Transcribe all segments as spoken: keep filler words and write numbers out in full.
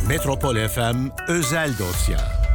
Metropol F M özel dosya.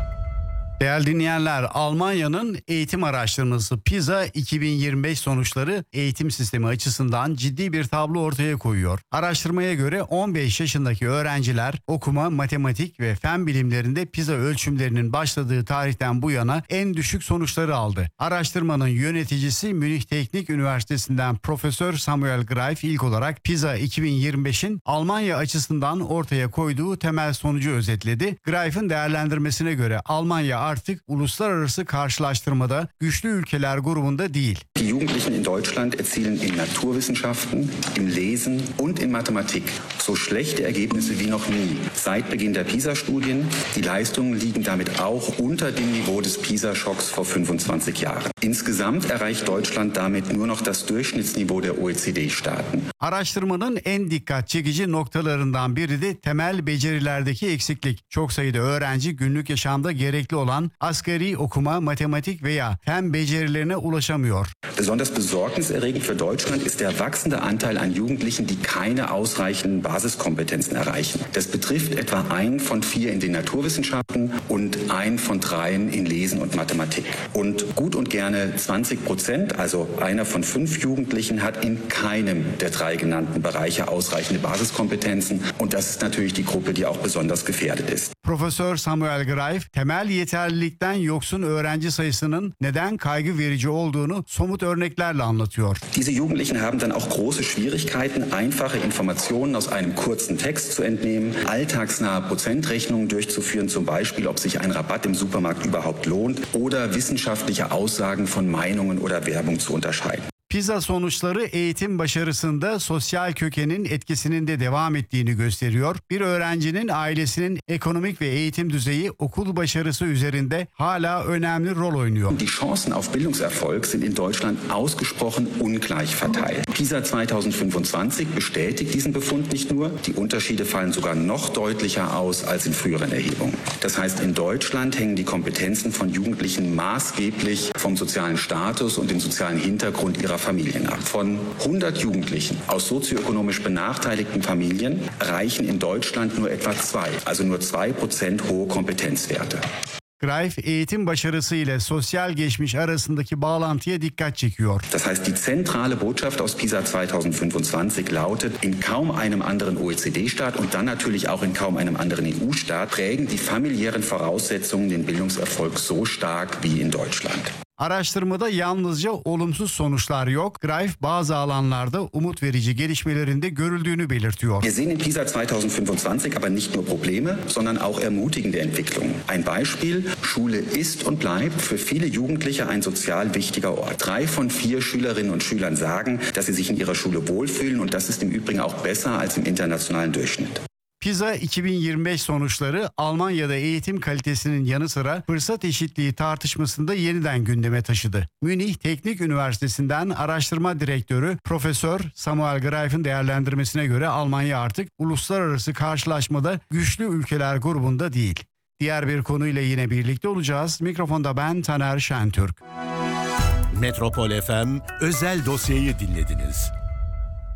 Değerli dinleyenler, Almanya'nın eğitim araştırması PISA iki bin yirmi beş sonuçları eğitim sistemi açısından ciddi bir tablo ortaya koyuyor. Araştırmaya göre on beş yaşındaki öğrenciler okuma, matematik ve fen bilimlerinde PISA ölçümlerinin başladığı tarihten bu yana en düşük sonuçları aldı. Araştırmanın yöneticisi Münih Teknik Üniversitesi'nden Profesör Samuel Greif ilk olarak PISA iki bin yirmi beşin Almanya açısından ortaya koyduğu temel sonucu özetledi. Greif'in değerlendirmesine göre Almanya artık uluslararası karşılaştırmada güçlü ülkeler grubunda değil. Die Jugendlichen in Deutschland erzielen in Naturwissenschaften, im Lesen und in Mathematik so schlechte Ergebnisse wie noch nie. Seit Beginn der PISA-Studien, die Leistungen liegen damit auch unter dem Niveau des PISA-Schocks vor fünfundzwanzig Jahren. Insgesamt erreicht Deutschland damit nur noch das Durchschnittsniveau der O E C D-Staaten. Araştırmanın en dikkat çekici noktalarından biri de temel becerilerdeki eksiklik. Çok sayıda öğrenci günlük yaşamda gerekli olan asgari okuma, matematik veya fen becerilerine ulaşamıyor. Besonders besorgniserregend für Deutschland ist der wachsende Anteil an Jugendlichen, die keine ausreichenden Basiskompetenzen erreichen. Das betrifft etwa einen von vier in den Naturwissenschaften und einen von dreien in Lesen und Mathematik. Und gut und gerne zwanzig Prozent, also einer von fünf Jugendlichen, hat in keinem der drei genannten Bereiche ausreichende Basiskompetenzen. Und das ist natürlich die Gruppe, die auch besonders gefährdet ist. Profesör Samuel Greif, temel yeterlilikten yoksun öğrenci sayısının neden kaygı verici olduğunu somut örneklerle anlatıyor. Diese Jugendlichen haben dann auch große Schwierigkeiten, einfache Informationen aus einem kurzen Text zu entnehmen, alltagsnahe Prozentrechnungen durchzuführen, zum Beispiel, ob sich ein Rabatt im Supermarkt überhaupt lohnt, oder wissenschaftliche Aussagen von Meinungen oder Werbung zu unterscheiden. PISA sonuçları eğitim başarısında sosyal kökenin etkisinin de devam ettiğini gösteriyor. Bir öğrencinin ailesinin ekonomik ve eğitim düzeyi okul başarısı üzerinde hala önemli rol oynuyor. Die Chancen auf Bildungserfolg sind in Deutschland ausgesprochen ungleich verteilt. PISA zwanzig fünfundzwanzig bestätigt diesen Befund nicht nur, die Unterschiede fallen sogar noch deutlicher aus als in früheren Erhebungen. Das heißt, in Deutschland hängen die Kompetenzen von Jugendlichen maßgeblich vom sozialen Status und dem sozialen Hintergrund ihrer Familien ab. Von hundert Jugendlichen aus sozioökonomisch benachteiligten Familien reichen in Deutschland nur etwa zwei, also nur zwei Prozent hohe Kompetenzwerte. Greif, eğitim başarısı ile sosyal geçmiş arasındaki bağlantıya dikkat çekiyor. Das heißt, die zentrale Botschaft aus PISA zwanzig fünfundzwanzig lautet, in kaum einem anderen O E C D-Staat und dann natürlich auch in kaum einem anderen E U-Staat prägen die familiären Voraussetzungen den Bildungserfolg so stark wie in Deutschland. Araştırmada yalnızca olumsuz sonuçlar yok. Greif bazı alanlarda umut verici gelişmelerinde görüldüğünü belirtiyor. Wir sehen in PISA zwanzig fünfundzwanzig aber nicht nur Probleme, sondern auch ermutigende Entwicklungen. Ein Beispiel: Schule ist und bleibt für viele Jugendliche ein sozial wichtiger Ort. Drei von vier Schülerinnen und Schülern sagen, dass sie sich in ihrer Schule wohlfühlen und das ist im Übrigen auch besser als im internationalen Durchschnitt. PISA iki bin yirmi beş sonuçları Almanya'da eğitim kalitesinin yanı sıra fırsat eşitliği tartışmasında yeniden gündeme taşıdı. Münih Teknik Üniversitesi'nden araştırma direktörü Profesör Samuel Greif'in değerlendirmesine göre Almanya artık uluslararası karşılaşmada güçlü ülkeler grubunda değil. Diğer bir konuyla yine birlikte olacağız. Mikrofonda ben Taner Şentürk. Metropol F M özel dosyayı dinlediniz.